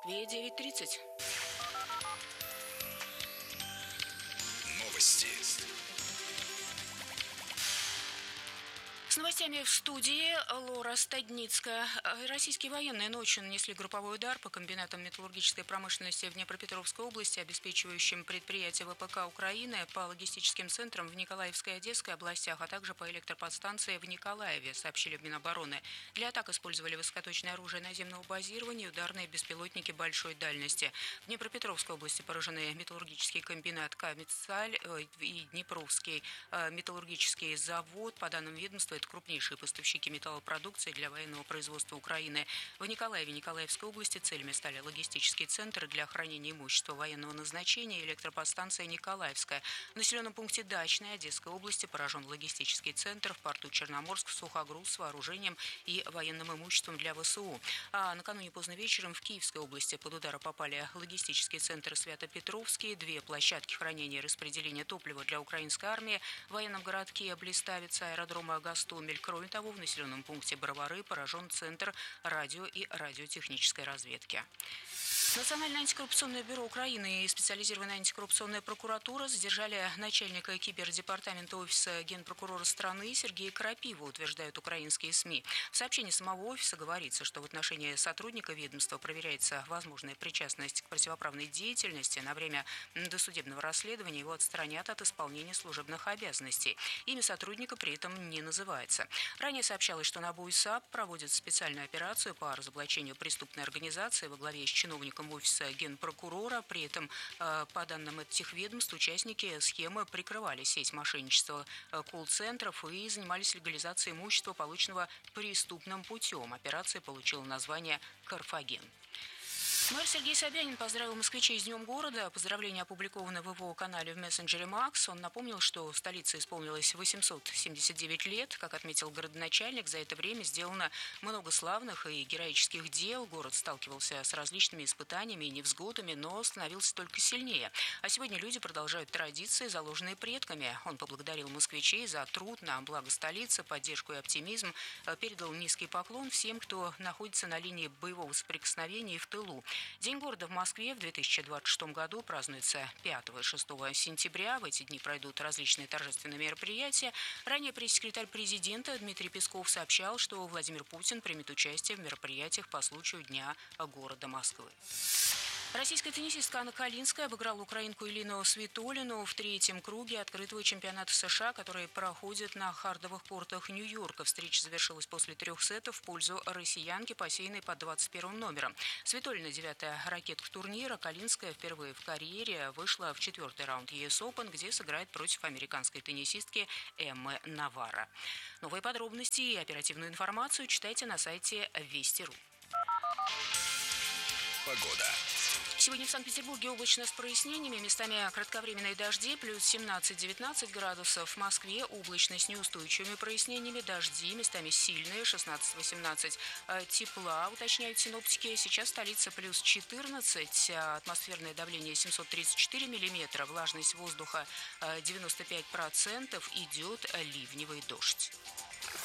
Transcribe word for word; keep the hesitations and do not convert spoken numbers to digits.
Москве девять тридцать. Новости. С новостями в студии Лора Стадницкая. Российские военные ночью нанесли групповой удар по комбинатам металлургической промышленности в Днепропетровской области, обеспечивающим предприятия ВПК Украины, по логистическим центрам в Николаевской и Одесской областях, а также по электроподстанции в Николаеве, сообщили в Минобороны. Для атак использовали высокоточное оружие наземного базирования и ударные беспилотники большой дальности. В Днепропетровской области поражены металлургический комбинат «Камицаль» и Днепровский металлургический завод. По данным ведомства, это крупнейшие поставщики металлопродукции для военного производства Украины. В Николаеве и Николаевской области целями стали логистические центры для хранения имущества военного назначения и электроподстанция «Николаевская». В населенном пункте Дачной Одесской области поражен логистический центр, в порту Черноморск сухогруз с вооружением и военным имуществом для ВСУ. А накануне поздно вечером в Киевской области под удар попали логистический центр Свято-Петровский, две площадки хранения и распределения топлива для украинской армии, в военном городке Блиставица, аэродрома Гастомель. Кроме того, в населенном пункте Бровары поражен центр радио и радиотехнической разведки. Национальное антикоррупционное бюро Украины и специализированная антикоррупционная прокуратура задержали начальника кибердепартамента офиса генпрокурора страны Сергея Крапиву, утверждают украинские СМИ. В сообщении самого офиса говорится, что в отношении сотрудника ведомства проверяется возможная причастность к противоправной деятельности. На время досудебного расследования его отстранят от исполнения служебных обязанностей. Имя сотрудника при этом не называется. Ранее сообщалось, что НАБУ и САП проводят специальную операцию по разоблачению преступной организации во главе с чиновником офиса генпрокурора. При этом, по данным этих ведомств, участники схемы прикрывали сеть мошенничества колл-центров и занимались легализацией имущества, полученного преступным путем. Операция получила название «Карфаген». Мэр Сергей Собянин поздравил москвичей с Днем города. Поздравления опубликованы в его канале в мессенджере Макс. Он напомнил, что в столице исполнилось восемьсот семьдесят девять лет. Как отметил городоначальник, за это время сделано много славных и героических дел. Город сталкивался с различными испытаниями и невзгодами, но становился только сильнее. А сегодня люди продолжают традиции, заложенные предками. Он поблагодарил москвичей за труд на благо столицы, поддержку и оптимизм. Передал низкий поклон всем, кто находится на линии боевого соприкосновения и в тылу. День города в Москве в две тысячи двадцать шестом году празднуется пятого и шестого сентября. В эти дни пройдут различные торжественные мероприятия. Ранее пресс-секретарь президента Дмитрий Песков сообщал, что Владимир Путин примет участие в мероприятиях по случаю Дня города Москвы. Российская теннисистка Анна Калинская обыграла украинку Элину Свитолину в третьем круге открытого чемпионата США, который проходит на хардовых кортах Нью-Йорка. Встреча завершилась после трех сетов в пользу россиянки, посеянной под двадцать первым номером. Свитолина – девятая ракетка турнира. Калинская впервые в карьере вышла в четвертый раунд ю эс Open, где сыграет против американской теннисистки Эммы Наварро. Новые подробности и оперативную информацию читайте на сайте Вести точка ру. Погода. Сегодня в Санкт-Петербурге облачно с прояснениями, местами кратковременные дожди, плюс семнадцать-девятнадцать градусов. В Москве облачно с неустойчивыми прояснениями, дожди, местами сильные, шестнадцать-восемнадцать. Тепла, уточняют синоптики. Сейчас столица плюс четырнадцать, атмосферное давление семьсот тридцать четыре миллиметра, влажность воздуха девяносто пять процентов, идет ливневый дождь.